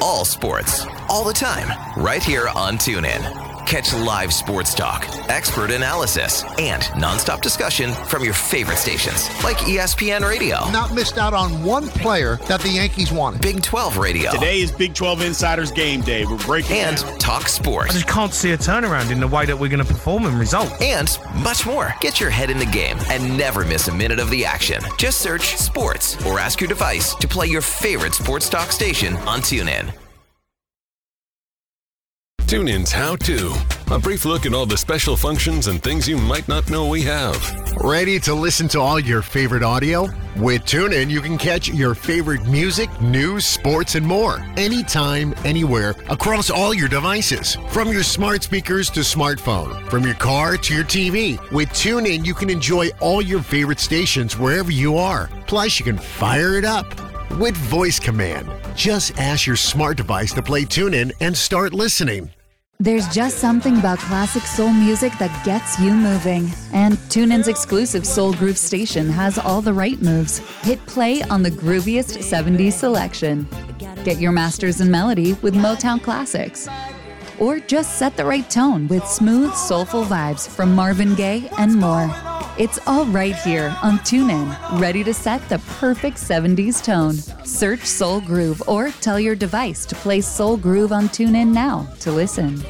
all sports, all the time, right here on TuneIn. Catch live sports talk, expert analysis, and nonstop discussion from your favorite stations like ESPN Radio. Not missed out on one player that the Yankees wanted. Big 12 Radio. Today is Big 12 Insiders Game Day. We're breaking and down. Talk Sports. I just can't see a turnaround in the way that we're going to perform and result. And much more. Get your head in the game and never miss a minute of the action. Just search sports or ask your device to play your favorite sports talk station on TuneIn. TuneIn's How To. A brief look at all the special functions and things you might not know we have. Ready to listen to all your favorite audio? With TuneIn, you can catch your favorite music, news, sports, and more. Anytime, anywhere, across all your devices. From your smart speakers to smartphone. From your car to your TV. With TuneIn, you can enjoy all your favorite stations wherever you are. Plus, you can fire it up with voice command. Just ask your smart device to play TuneIn and start listening. There's just something about classic soul music that gets you moving. And TuneIn's exclusive Soul Groove station has all the right moves. Hit play on the grooviest 70s selection. Get your masters in melody with Motown classics. Or just set the right tone with smooth, soulful vibes from Marvin Gaye and more. It's all right here on TuneIn, ready to set the perfect 70s tone. Search Soul Groove or tell your device to play Soul Groove on TuneIn now to listen.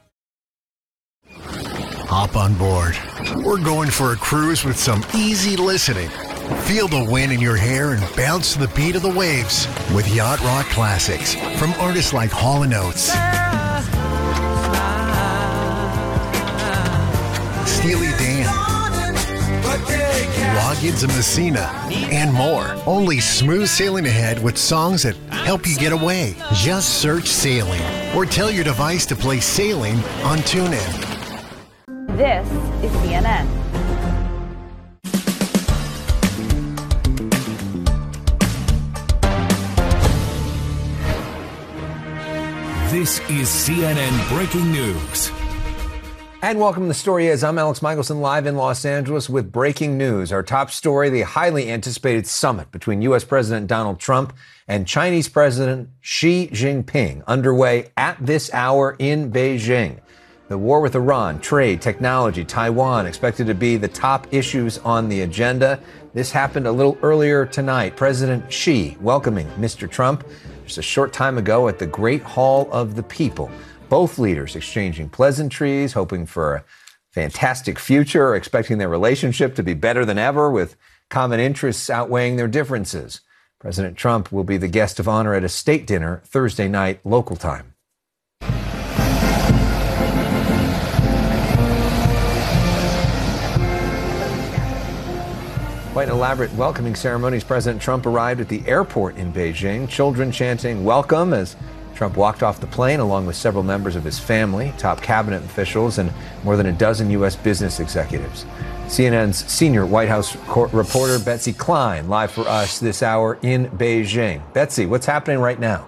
Hop on board. We're going for a cruise with some easy listening. Feel the wind in your hair and bounce to the beat of the waves with Yacht Rock Classics from artists like Hall & Oates, Steely Dan, Loggins and Messina, and more. Only smooth sailing ahead with songs that help you get away. Just search Sailing or tell your device to play Sailing on TuneIn. This is CNN. This is CNN Breaking News. And welcome to The Story Is. I'm Alex Michelson, live in Los Angeles with breaking news. Our top story, the highly anticipated summit between U.S. President Donald Trump and Chinese President Xi Jinping underway at this hour in Beijing. The war with Iran, trade, technology, Taiwan expected to be the top issues on the agenda. This happened a little earlier tonight. President Xi welcoming Mr. Trump just a short time ago at the Great Hall of the People. Both leaders exchanging pleasantries, hoping for a fantastic future, expecting their relationship to be better than ever with common interests outweighing their differences. President Trump will be the guest of honor at a state dinner Thursday night local time. Quite an elaborate welcoming ceremony as President Trump arrived at the airport in Beijing. Children chanting welcome as Trump walked off the plane along with several members of his family, top cabinet officials, and more than a dozen U.S. business executives. CNN's senior White House reporter Betsy Klein live for us this hour in Beijing. Betsy, what's happening right now?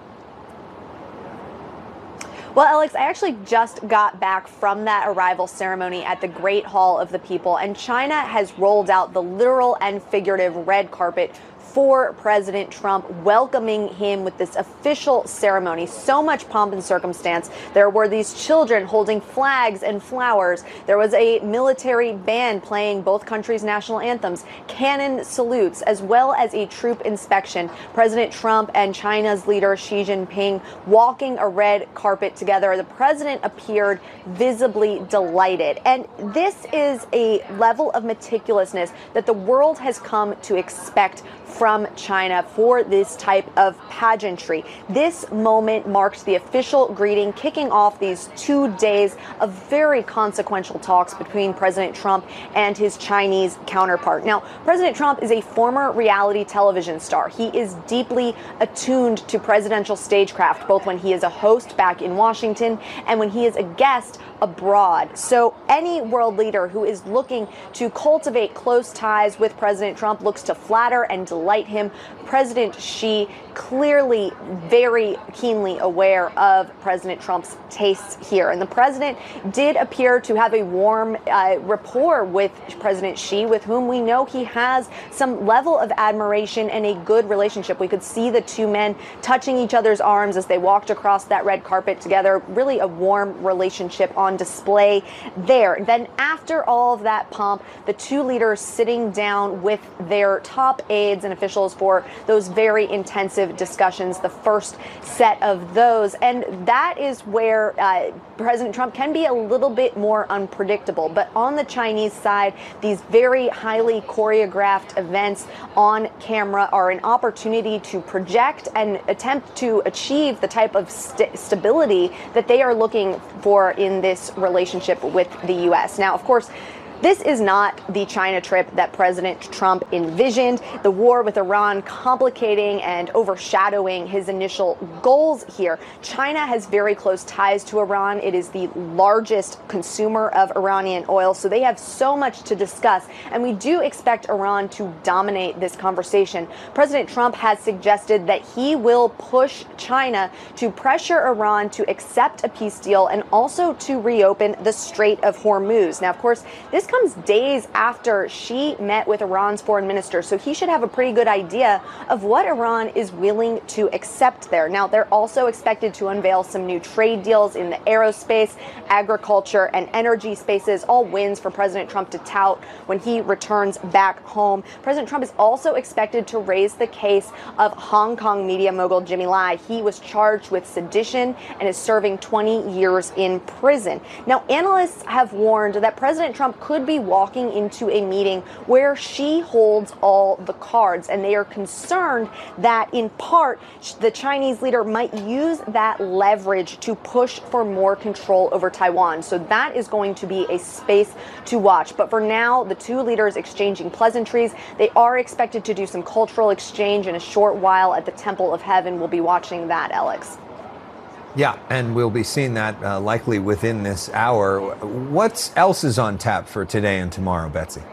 Well, Alex, I actually just got back from that arrival ceremony at the Great Hall of the People, and China has rolled out the literal and figurative red carpet for President Trump, welcoming him with this official ceremony. So much pomp and circumstance. There were these children holding flags and flowers. There was a military band playing both countries' national anthems, cannon salutes, as well as a troop inspection. President Trump and China's leader Xi Jinping walking a red carpet together. The president appeared visibly delighted. And this is a level of meticulousness that the world has come to expect from China for this type of pageantry. This moment marked the official greeting, kicking off these 2 days of very consequential talks between President Trump and his Chinese counterpart. Now, President Trump is a former reality television star. He is deeply attuned to presidential stagecraft, both when he is a host back in Washington and when he is a guest abroad. So any world leader who is looking to cultivate close ties with President Trump looks to flatter and delight him. President Xi clearly very keenly aware of President Trump's tastes here. And the president did appear to have a warm rapport with President Xi, with whom we know he has some level of admiration and a good relationship. We could see the two men touching each other's arms as they walked across that red carpet together. Really a warm relationship on display there. Then after all of that pomp, the two leaders sitting down with their top aides and officials for those very intensive discussions, the first set of those. And that is where President Trump can be a little bit more unpredictable. But on the Chinese side, these very highly choreographed events on camera are an opportunity to project and attempt to achieve the type of stability that they are looking for in this relationship with the U.S. Now, of course, this is not the China trip that President Trump envisioned. The war with Iran complicating and overshadowing his initial goals here. China has very close ties to Iran. It is the largest consumer of Iranian oil, so they have so much to discuss. And we do expect Iran to dominate this conversation. President Trump has suggested that he will push China to pressure Iran to accept a peace deal and also to reopen the Strait of Hormuz. Now, of course, this comes days after Xi met with Iran's foreign minister, so he should have a pretty good idea of what Iran is willing to accept there. Now, they're also expected to unveil some new trade deals in the aerospace, agriculture, and energy spaces, all wins for President Trump to tout when he returns back home. President Trump is also expected to raise the case of Hong Kong media mogul Jimmy Lai. He was charged with sedition and is serving 20 years in prison. Now, analysts have warned that President Trump could be walking into a meeting where Xi holds all the cards, and they are concerned that in part the Chinese leader might use that leverage to push for more control over Taiwan. So that is going to be a space to watch. But for now, the two leaders exchanging pleasantries. They are expected to do some cultural exchange in a short while at the Temple of Heaven. We'll be watching that, Alex. Yeah, and we'll be seeing that likely within this hour. What else is on tap for today and tomorrow, Betsy?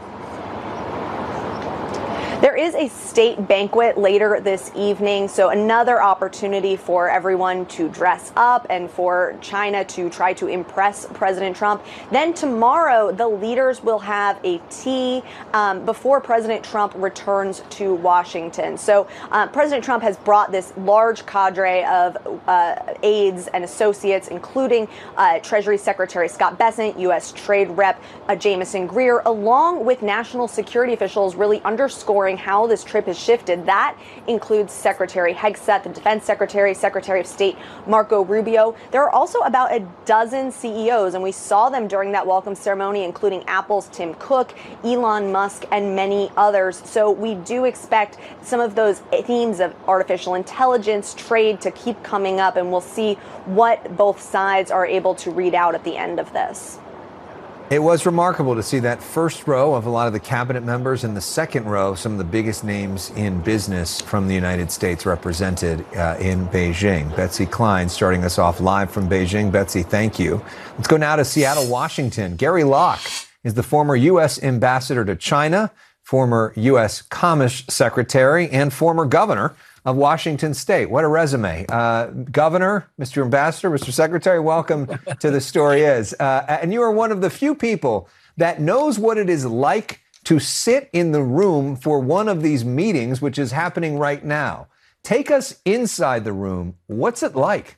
There is a state banquet later this evening, so another opportunity for everyone to dress up and for China to try to impress President Trump. Then tomorrow, the leaders will have a tea before President Trump returns to Washington. So President Trump has brought this large cadre of aides and associates, including Treasury Secretary Scott Bessent, U.S. Trade Rep Jamieson Greer, along with national security officials, really underscoring how this trip has shifted. That includes Secretary Hegseth, the Defense Secretary, Secretary of State Marco Rubio. There are also about a dozen CEOs, and we saw them during that welcome ceremony, including Apple's Tim Cook, Elon Musk, and many others. So we do expect some of those themes of artificial intelligence, trade to keep coming up, and we'll see what both sides are able to read out at the end of this. It was remarkable to see that first row of a lot of the cabinet members and the second row, some of the biggest names in business from the United States represented in Beijing. Betsy Klein starting us off live from Beijing. Betsy, thank you. Let's go now to Seattle, Washington. Gary Locke is the former U.S. ambassador to China, former U.S. Commerce Secretary, and former governor of Washington State. What a resume. Governor, Mr. Ambassador, Mr. Secretary, welcome to The Story Is. And you are one of the few people that knows what it is like to sit in the room for one of these meetings, which is happening right now. Take us inside the room. What's it like?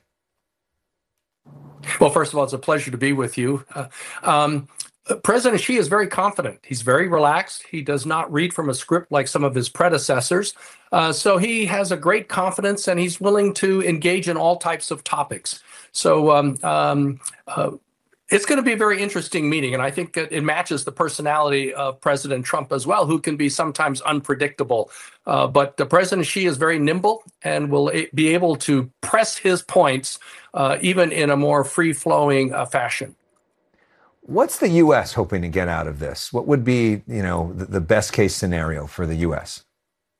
Well, first of all, it's a pleasure to be with you. President Xi is very confident. He's very relaxed. He does not read from a script like some of his predecessors. So he has a great confidence, and he's willing to engage in all types of topics. So it's going to be a very interesting meeting, and I think that it matches the personality of President Trump as well, who can be sometimes unpredictable. But President Xi is very nimble and will be able to press his points even in a more free-flowing fashion. What's the U.S. hoping to get out of this? What would be, the best case scenario for the U.S.?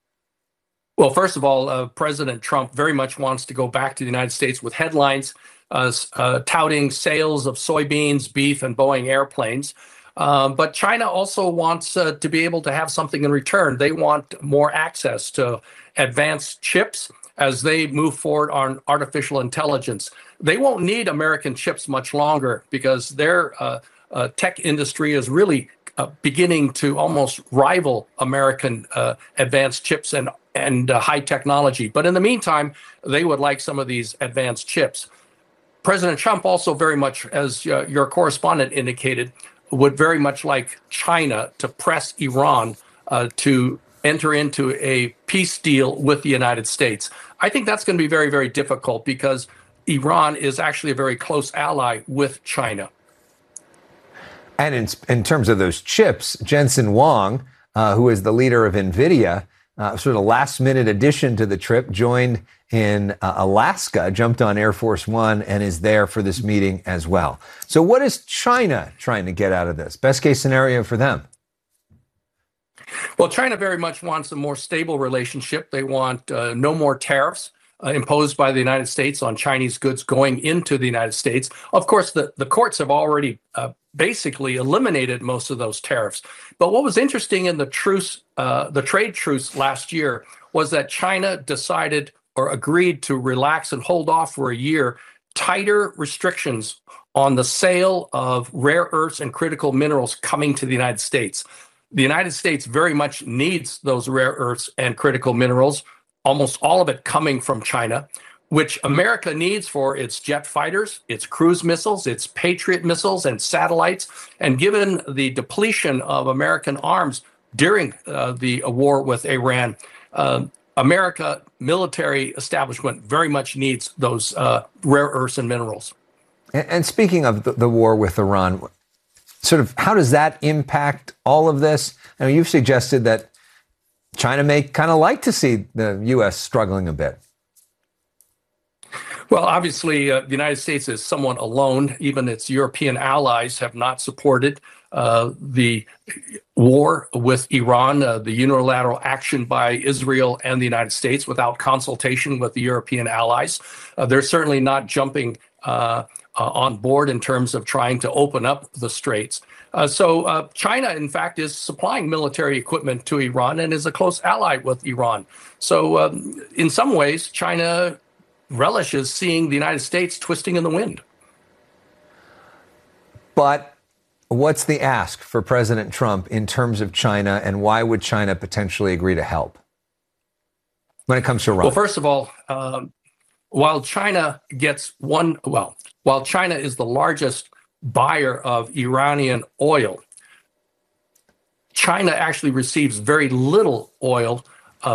Well, first of all, President Trump very much wants to go back to the United States with headlines. touting sales of soybeans, beef, and Boeing airplanes. But China also wants to be able to have something in return. They want more access to advanced chips as they move forward on artificial intelligence. They won't need American chips much longer because their tech industry is really beginning to almost rival American advanced chips and high technology. But in the meantime, they would like some of these advanced chips. President Trump also very much, as your correspondent indicated, would very much like China to press Iran to enter into a peace deal with the United States. I think that's going to be very, very difficult because Iran is actually a very close ally with China. And in terms of those chips, Jensen Huang, who is the leader of NVIDIA, sort of last-minute addition to the trip, joined in Alaska, jumped on Air Force One, and is there for this meeting as well. So what is China trying to get out of this? Best case scenario for them? Well, China very much wants a more stable relationship. They want no more tariffs imposed by the United States on Chinese goods going into the United States. Of course, the courts have already basically eliminated most of those tariffs. But what was interesting in the trade truce last year was that China decided or agreed to relax and hold off for a year tighter restrictions on the sale of rare earths and critical minerals coming to the United States. The United States very much needs those rare earths and critical minerals, almost all of it coming from China, which America needs for its jet fighters, its cruise missiles, its Patriot missiles and satellites. And given the depletion of American arms during the war with Iran, America military establishment very much needs those rare earths and minerals. And speaking of the war with Iran, sort of how does that impact all of this? I mean, you've suggested that China may kind of like to see the U.S. struggling a bit. Well, obviously, the United States is somewhat alone. Even its European allies have not supported the war with Iran, the unilateral action by Israel and the United States without consultation with the European allies. They're certainly not jumping on board in terms of trying to open up the straits. So China, in fact, is supplying military equipment to Iran and is a close ally with Iran. So in some ways, China relishes seeing the United States twisting in the wind. But what's the ask for President Trump in terms of China, and why would China potentially agree to help when it comes to Iran? Well, first of all, while China is the largest buyer of Iranian oil, China actually receives very little oil,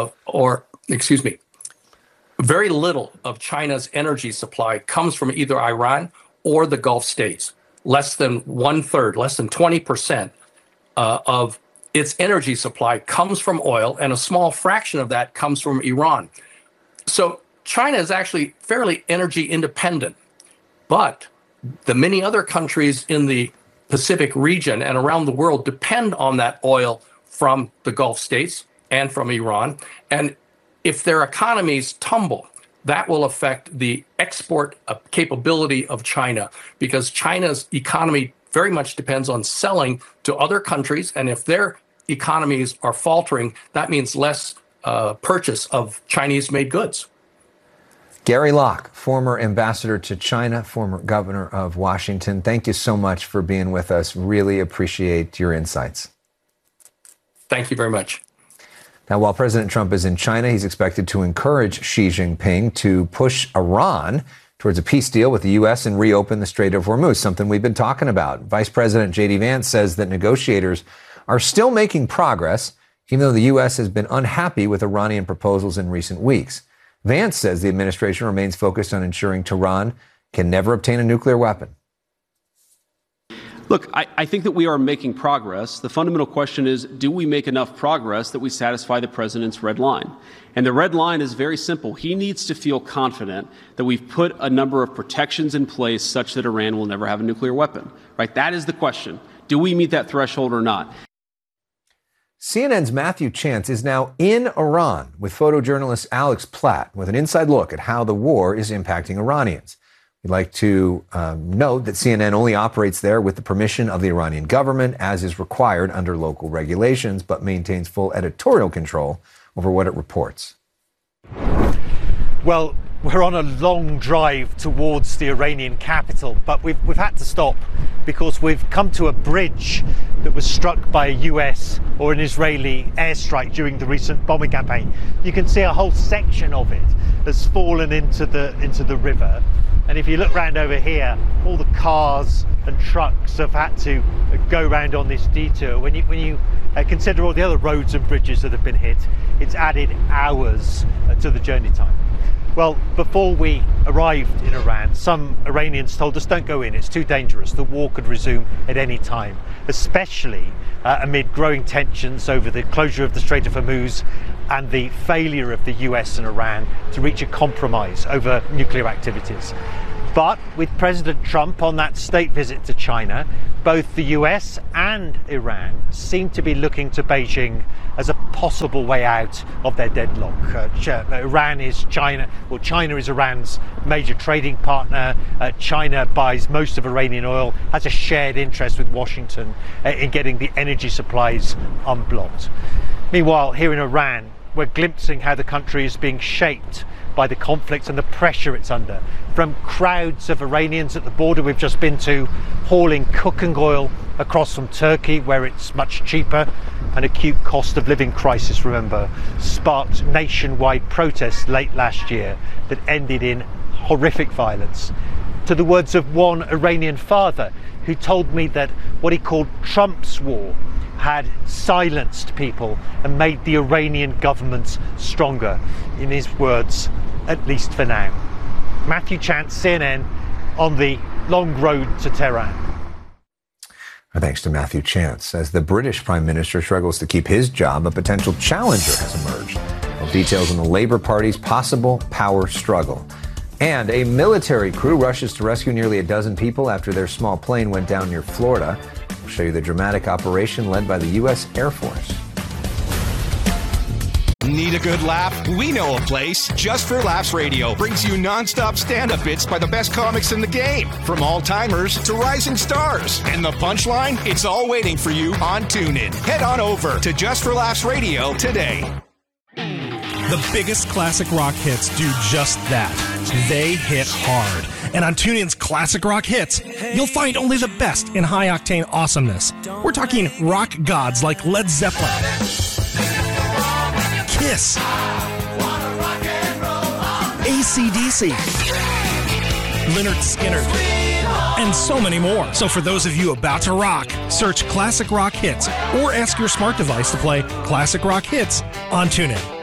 very little of China's energy supply comes from either Iran or the Gulf states. Less than 1/3, less than 20% of its energy supply comes from oil, and a small fraction of that comes from Iran. So China is actually fairly energy independent, but the many other countries in the Pacific region and around the world depend on that oil from the Gulf states and from Iran. And if their economies tumble, that will affect the export capability of China, because China's economy very much depends on selling to other countries. And if their economies are faltering, that means less purchase of Chinese-made goods. Gary Locke, former ambassador to China, former governor of Washington, thank you so much for being with us. Really appreciate your insights. Thank you very much. Now, while President Trump is in China, he's expected to encourage Xi Jinping to push Iran towards a peace deal with the U.S. and reopen the Strait of Hormuz, something we've been talking about. Vice President J.D. Vance says that negotiators are still making progress, even though the U.S. has been unhappy with Iranian proposals in recent weeks. Vance says the administration remains focused on ensuring Tehran can never obtain a nuclear weapon. Look, I think that we are making progress. The fundamental question is, do we make enough progress that we satisfy the president's red line? And the red line is very simple. He needs to feel confident that we've put a number of protections in place such that Iran will never have a nuclear weapon, right? That is the question. Do we meet that threshold or not? CNN's Matthew Chance is now in Iran with photojournalist Alex Platt with an inside look at how the war is impacting Iranians. We'd like to note that CNN only operates there with the permission of the Iranian government, as is required under local regulations, but maintains full editorial control over what it reports. Well, we're on a long drive towards the Iranian capital, but we've had to stop because we've come to a bridge that was struck by a US or an Israeli airstrike during the recent bombing campaign. You can see a whole section of it has fallen into the river. And if you look round over here, all the cars and trucks have had to go round on this detour. When you consider all the other roads and bridges that have been hit, it's added hours to the journey time. Well, before we arrived in Iran, some Iranians told us, don't go in, it's too dangerous. The war could resume at any time, especially amid growing tensions over the closure of the Strait of Hormuz and the failure of the US and Iran to reach a compromise over nuclear activities. But with President Trump on that state visit to China, both the US and Iran seem to be looking to Beijing as a possible way out of their deadlock. Iran is China, or China is Iran's major trading partner. China buys most of Iranian oil, has a shared interest with Washington in getting the energy supplies unblocked. Meanwhile, here in Iran, we're glimpsing how the country is being shaped by the conflict and the pressure it's under. From crowds of Iranians at the border we've just been to, hauling cooking oil across from Turkey, where it's much cheaper. An acute cost of living crisis, remember, sparked nationwide protests late last year that ended in horrific violence. To the words of one Iranian father who told me that what he called Trump's war had silenced people and made the Iranian government stronger. In his words, at least for now. Matthew Chance, CNN, on the long road to Tehran. Our thanks to Matthew Chance. As the British Prime Minister struggles to keep his job, a potential challenger has emerged. Well, details on the Labour Party's possible power struggle. And a military crew rushes to rescue nearly a dozen people after their small plane went down near Florida. We'll show you the dramatic operation led by the U.S. Air Force. Need a good laugh? We know a place. Just for Laughs Radio brings you non-stop stand-up bits by the best comics in the game, from all-timers to rising stars. And the punchline? It's all waiting for you on TuneIn. Head on over to Just for Laughs Radio today. The biggest classic rock hits do just that. They hit hard. And on TuneIn's Classic Rock Hits, you'll find only the best in high-octane awesomeness. We're talking rock gods like Led Zeppelin, Kiss, AC/DC, Lynyrd Skynyrd, and so many more. So for those of you about to rock, search Classic Rock Hits or ask your smart device to play Classic Rock Hits on TuneIn.